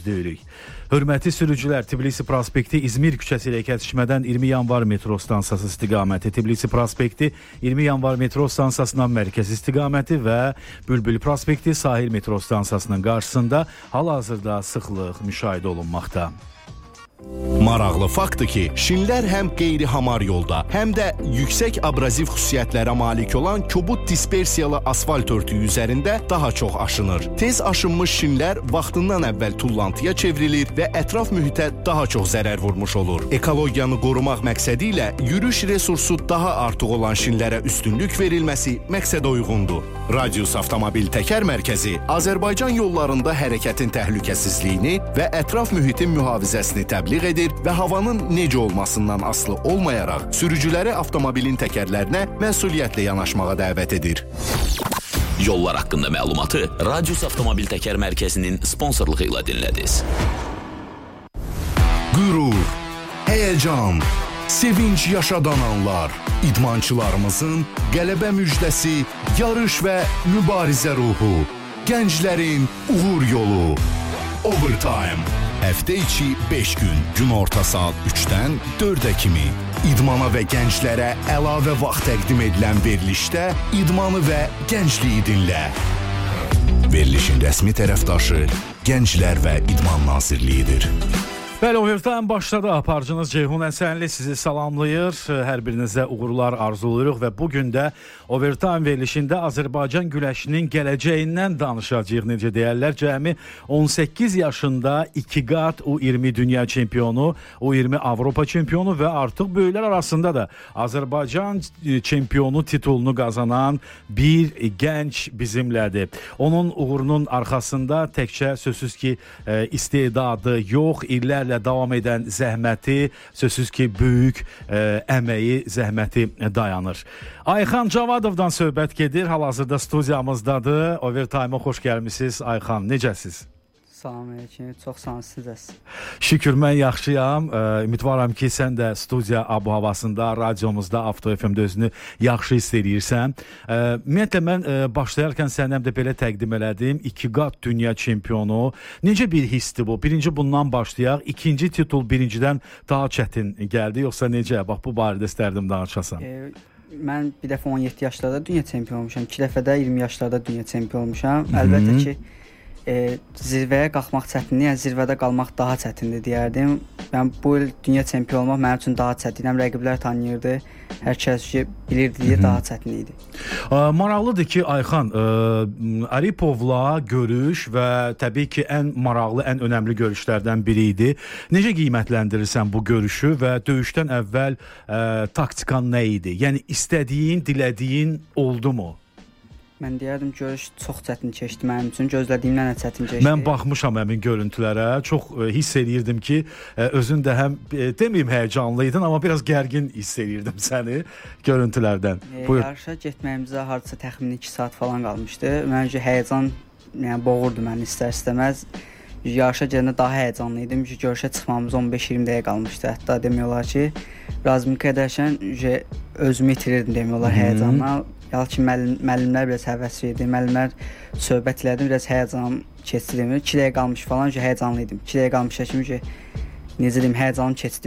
gözləyirik. Hörmətli sürücülər, Tbilisi prospekti İzmir küçəsi ilə kəsişmədən 20 yanvar metro stansiyası istiqaməti, Tbilisi prospekti 20 yanvar metro stansiyasından mərkəz istiqaməti və Bülbül prospekti sahil metro stansiyasının qarşısında hal-hazırda sıxlıq müşahidə olunmaqda. Maraqlı faktdır ki, şinlər həm qeyri-hamar yolda, həm də yüksək abraziv xüsusiyyətlərə malik olan kobud dispersiyalı asfalt örtüyü üzərində daha çox aşınır. Tez aşınmış şinlər vaxtından əvvəl tullantıya çevrilir və ətraf mühitə daha çox zərər vurmuş olur. Ekologiyanı qorumaq məqsədi ilə yürüyüş resursu daha artıq olan şinlərə üstünlük verilməsi məqsədə uyğundur. Radius Avtomobil Təkər Mərkəzi Azərbaycan yollarında hərəkətin təhlükəsizliyini və ətraf mühitin mühafizəsini təbliğ edir və havanın necə olmasından asılı olmayaraq sürücüləri avtomobilin təkərlərinə məsuliyyətlə yanaşmağa dəvət edir. Yollar haqqında məlumatı Radius Avtomobil Təkər Mərkəzinin sponsorluğu ilə dinlədiniz. Qürur, həyəcan, sevinç yaşadan anlar, idmançılarımızın qələbə müjdəsi, yarış və mübarizə ruhu, gənclərin uğur yolu, Overtime. Həftə içi 5 gün, gün orta saat 3-dən 4-ə kimi idmana və gənclərə əlavə vaxt təqdim edilən verilişdə idmanı və gəncliyi dinlə. Verilişin rəsmi tərəfdaşı Gənclər və İdman Nazirliyidir. Bəli, Overtime başladı. Aparıcınız Ceyhun Əsənli sizi salamlayır. Hər birinizə uğurlar arzulayırıq və bugün də Overtime verilişində Azərbaycan güləşinin gələcəyindən danışacağıq. Necə deyərlər, cəmi 18 yaşında 2 qat U20 dünya çempionu, U20 Avropa çempionu və artıq böyüklər arasında da Azərbaycan çempionu titulunu qazanan bir gənc bizimlədir. Onun uğurunun arxasında təkcə sözsüz ki istedadı yox, illərlə davam edən zəhməti, sözsüz ki böyük əməyi, zəhməti dayanır. Ayxan Cavadovdan söhbət gedir. Hal-hazırda studiyamızdadır. Overtime-a xoş gəlmisiniz. Ayxan, necəsiz? Salam aleyküm, çox sağ olun, siz. Şükür, mən yaxşıyam. Ümidvaram ki, sən də studiya abu-havasında, radiomuzda, Avto FM-də özünü yaxşı hiss edirsən. Ümumiyyətlə, mən başlayarkən səndən də belə təqdim elədim. 2 qat dünya çempionu. Necə bir hissdir bu? Birinci bundan başlayaq. İkinci titul birincidən daha çətin gəldi, yoxsa necə? Bax, bu barədə istərdim danışasan. Mən bir dəfə 17 yaşlarda dünya çempionu olmuşam. 2 dəfə də 20 yaşlarda dünya çempionu olmuşam. Əlbəttə ki, zirvəyə qalxmaq çətindir, yəni zirvədə qalmaq daha çətindir deyərdim. Yəni bu il dünya çempionu olmaq mənim üçün daha çətin. Həm rəqiblər tanıyırdı, hər kəs ki bilirdi deyə daha çətin idi. Maraqlıdır ki, Ayxan, Aripovla görüş və təbii ki ən maraqlı, ən önəmli görüşlərdən biri idi. Necə qiymətləndirirsən bu görüşü və döyüşdən əvvəl taktikan nə idi? Yəni istədiyin, dilədiyin oldu mu? Mən deyərdim, görüş çox çətin keçdi mənim üçün, gözlədiyimdən də çətin keçdi. Mən baxmışam həmin görüntülərə, çox hiss eləyirdim ki, özün də həm, deməyim həyəcanlıydın, amma biraz gərgin hiss eləyirdim səni görüntülərdən. Yarışa getməyimizə hardasa təxminən 2 saat falan qalmışdı. Məncə həyəcan boğurdu məni istər-istəməz. Yarışa gələndə daha həyəcanlıydım ki, görüşə çıxmamız 15-20 dəqiqə qalmışdı. Hətta demək olar ki, razmika edərkən özümü itirirdim demək olar həyəcanla. Lakin müəllimlər biraz həvəs verdi, müəllimlər söhbət elədim, biraz həyəcanım keçdi demir. 2 dəqiqə qalmış falan həyəcanlıydım. 2 dəqiqə qalmışa kimi necə deyim, həyəcanım keçdi.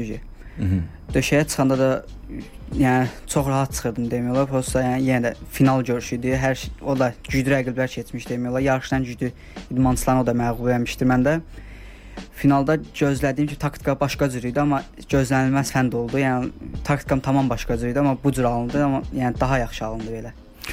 Döşəyə çıxanda da yəni çox rahat çıxırdım demək olar. Prosta yəni yenə də final görüşü idi. O da güclü rəqiblər keçmiş demək olar. Yarışdan güclü idmançılarını o da məğlub etmişdi. Mən də finalda gözlədiyim ki, taktika başqa cür idi, amma gözlənilməz fənd oldu. Yəni taktikam tamam başqa cür idi, amma bu cür alındı, amma yəni daha yaxşı alındı belə.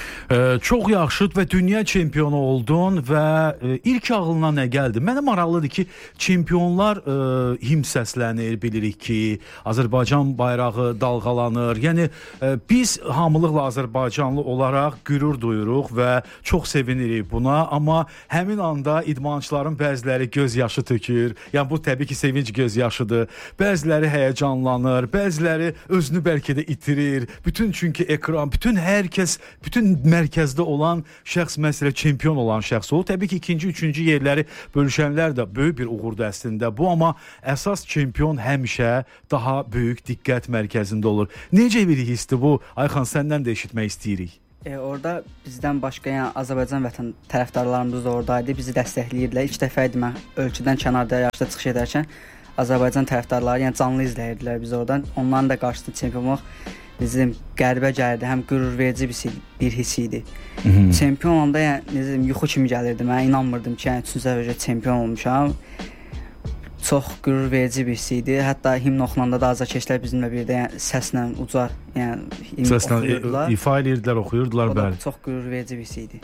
Çox yaxşıdır və dünya çempionu oldun və ilk ağlına nə gəldi? Mənə maraqlıdır ki, çempionlar himn səslənir, bilirik ki, Azərbaycan bayrağı dalğalanır. Yəni biz hamılıqla Azərbaycanlı olaraq qürur duyuruq və çox sevinirik buna, amma həmin anda idmançıların bəziləri göz yaşı tökür. Yəni bu təbii ki, sevinç göz yaşıdır. Bəziləri həyəcanlanır, bəziləri özünü bəlkə də itirir. Çünki ekran, bütün hər kəs, bütün mərkəzdə olan şəxs məsələ çempion olan şəxs olur. Təbii ki, ikinci, üçüncü yerləri bölüşənlər də böyük bir uğurdur əslində bu, amma əsas çempion həmişə daha böyük diqqət mərkəzində olur. Necə bir hissdir bu? Ayxan, səndən də eşitmək istəyirik. Orada bizdən başqa, yəni Azərbaycan vətən tərəfdarlarımız da oradaydı, bizi dəstəkləyirdilər. İlk dəfə idi mən ölkədən kənarda yarışda çıxış edərkən Azərbaycan tərəfdarları, yəni canlı izləyirdilər bizi oradan. Onların da qarşısında çempion olmaq bizim qəribə gəlirdi, həm qürurverici bir hiss idi. Çempion olanda yəni necə yuxu kimi gəlirdi. Mən inanmırdım ki, yəni 3-cü dəfə çempion olmuşam. Çox qürurverici bir hiss idi. Hətta himn oxunanda da azarkeşlər bizimlə birdə yəni səslə uca, yəni səslə ifa edirdilər, oxuyurdular, bəli. Çox qürurverici bir hiss idi.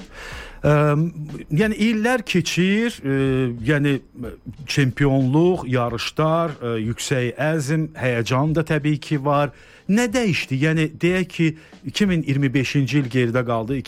Yəni illər keçir, yəni çempionluq, yarışlar, yüksək əzm, həyəcan da təbii ki var. Nə dəyişdi? Yəni deyək ki 2025-ci il geridə qaldı.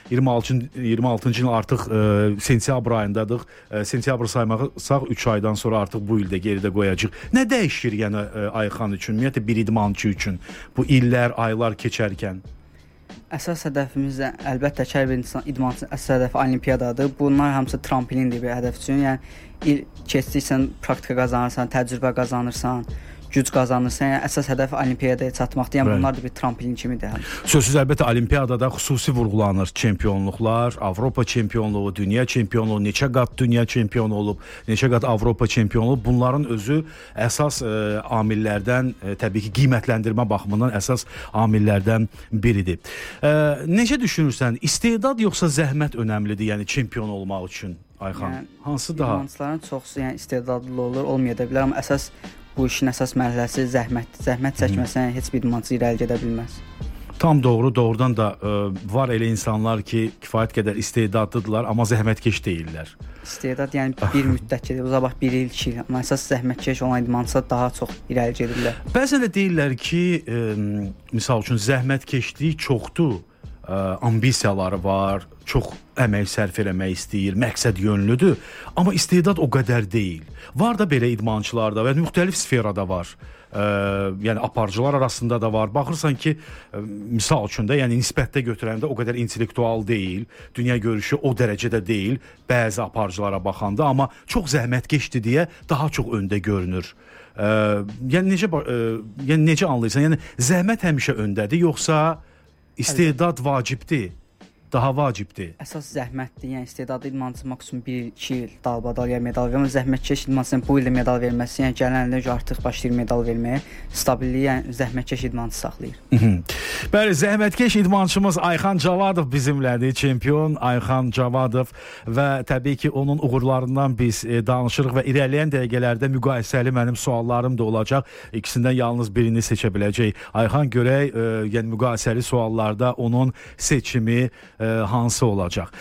2026-cı il artıq sentyabr ayındadıq. Sentyabr saymaqsaq 3 aydan sonra artıq bu ildə geridə qoyacağıq. Nə dəyişir yəni Ayxan üçün, ümumiyyətlə bir idmançı üçün bu illər, aylar keçərkən? Əsas hədəfimiz əlbəttə ki, hər bir idmançının əsas hədəfi olimpiyadadır. Bunlar hamısı trampolindir bir hədəf üçün. Yəni il keçdikcə praktika qazanırsan, təcrübə qazanırsan, güc qazanırsan, yəni əsas hədəf olimpiyadaya çatmaqdır. Yəni bunlar da bir trampolin kimidir. Sözsüz əlbəttə olimpiyadada xüsusi vurğulanır çempionluqlar, Avropa çempionluğu, dünya çempionluğu, neçə qat dünya çempionu olub, neçə qat Avropa çempionu olub. Bunların özü əsas amillərdən, təbii ki, qiymətləndirmə baxımından əsas amillərdən biridir. Necə düşünürsən, istedad yoxsa zəhmət önəmlidir, yəni çempion olmaq üçün Ayxan? Yəni, hansı daha? İdmançıların çoxsu yəni istedadlı olur, olmaya da bilər, amma əsas bu işin əsas mərhələsi zəhmətdir. Zəhmət çəkməsən heç bir idmançı irəli gedə bilməz. Tam doğru, doğrudan da var elə insanlar ki, kifayət qədər istedadlıdırlar, amma zəhmətkeş deyirlər. İstedad yəni bir müddət gedir, uzaq 1 il, 2 il, amma əsas zəhmətkeş olan idmançılar daha çox irəli gedirlər. Bəzən də deyirlər ki, misal üçün zəhmətkeşlik çoxdur, ambisiyaları var, çox əmək sərf eləmək istəyir, məqsəd yönlüdür, amma istedad o qədər deyil. Var da belə idmançılarda və müxtəlif sferada var. Yəni aparıcılar arasında da var. Baxırsan ki, misal üçün də, yəni nisbətdə götürəndə o qədər intellektual deyil, dünya görüşü o dərəcədə deyil bəzi aparıcılara baxanda, amma çox zəhmətkeşdir deyə daha çox öndə görünür. Yəni necə anlayırsan? Yəni zəhmət həmişə öndədir, yoxsa istedad vacibdir? Daha vacibdir. Əsas zəhmətdir. Yəni istedadlı idmançı maksimum 1-2 il dalbadal ya medal vermə. Zəhmətkeş idmançının bu ildə medal verməsi, yəni gələn ildə artıq başlayır medal verməyə. Stabilliyi yəni zəhmətkeş idmançı saxlayır. Bəli, zəhmətkeş idmançımız Ayxan Cavadov bizimlədir. Çempion Ayxan Cavadov və təbii ki onun uğurlarından biz danışırıq və irəliləyən dəqiqələrdə müqayisəli mənim suallarım da olacaq. İkisindən yalnız birini seçə biləcək. Ayxan, görək, yəni müqayisəli suallarda onun seçimi hansı olacaq?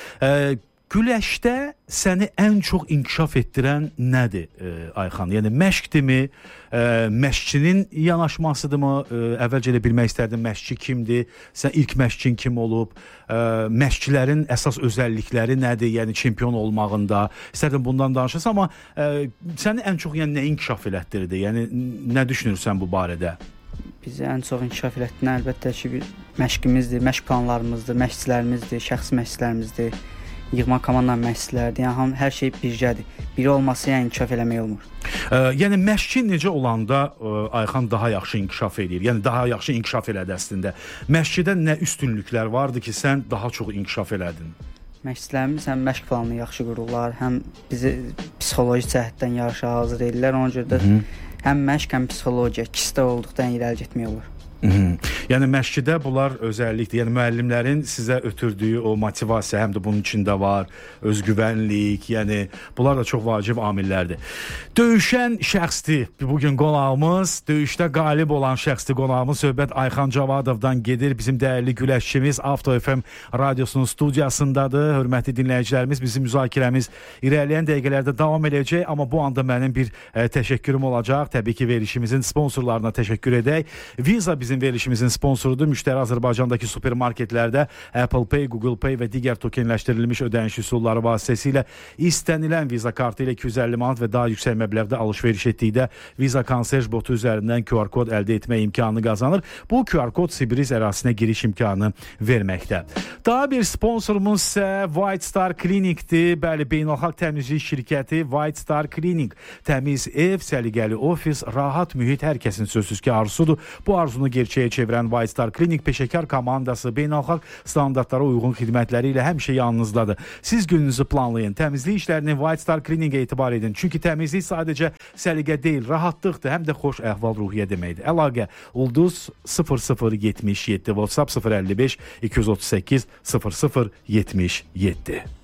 Güləşdə səni ən çox inkişaf etdirən nədir Ayxan? Yəni məşqdirmi, məşqçinin yanaşmasıdırmı? Əvvəlcə də bilmək istərdim, məşqçi kimdir? Sən ilk məşqçin kim olub? Məşqçilərin əsas özəllikləri nədir? Yəni çempion olmağında. İstərdim bundan danışasan, amma səni ən çox yəni nə inkişaf elətdirdi? Yəni nə düşünürsən bu barədə? Bizi ən çox inkişaf elətdirən əlbəttə ki, məşqimizdir, məşq planlarımızdır, məşqçilərimizdir, şəxsi məşqçilərimizdir, yığma komanda məşqçiləridir. Yəni hər şey birgədir. Biri olmasa yəni inkişaf eləmək olmur. Yəni məşqçi necə olanda Ayxan daha yaxşı inkişaf edir? Yəni daha yaxşı inkişaf elədi əslində. Məşqçidə nə üstünlüklər vardı ki, sən daha çox inkişaf elədin? Məşqçilərimiz həm məşq planını yaxşı qururlar, həm bizi psixoloji cəhətdən yarışa hazır edirlər. Ona görə də həm məşq, həm psixologiya ikisi də olduqdan irəli getmək olur. Yəni məşqdə bunlar özəllikdir. Yəni müəllimlərin sizə ötürdüyü o motivasiya həm də bunun içində var, özgüvənlik, yəni bunlar da çox vacib amillərdir. Döyüşən şəxsdir bu gün qonağımız, döyüşdə qalib olan şəxsdir qonağımız. Söhbət Ayxan Cavadovdan gedir. Bizim dəyərli güləşçimiz Avto FM radiosunun studiyasındadır. Hörmətli dinləyicilərimiz, bizim müzakirəmiz irəliləyən dəqiqələrdə davam edəcək, amma bu anda mənim bir təşəkkürüm olacaq. Təbii ki, verilişimizin sponsorlarına təşəkkür edək. Visa bizim verilişimizin sponsorudur. Müştəri Azərbaycandakı supermarketlərdə Apple Pay, Google Pay və digər tokenləşdirilmiş ödəniş üsulları vasitəsilə istənilən Visa kartı ilə 250 manat və daha yüksək məbləğdə alış-veriş etdikdə Visa konserj botu üzərindən QR kod əldə etmə imkanı qazanır. Bu QR kod Sibiriz ərazisinə giriş imkanı verməkdə. Daha bir sponsorumuz isə White Star Klinikdir. Bəli, beynəlxalq təmizlik şirkəti White Star Klinik. Təmiz ev, səliqəli ofis, rahat mühit hər kəsin sözsüz ki arzusudur. Bu arzunu gerçəyə çevirən White Star Clinic peşəkar komandası beynəlxalq standartlara uyğun xidmətləri ilə həmişə yanınızdadır. Siz gününüzü planlayın, təmizlik işlərini White Star Clinic-ə etibar edin. Çünki təmizlik sadəcə səliqə deyil, rahatlıqdır, həm də xoş əhval-ruhiyyə deməkdir. Əlaqə ulduz 0077, WhatsApp 055 238 0077.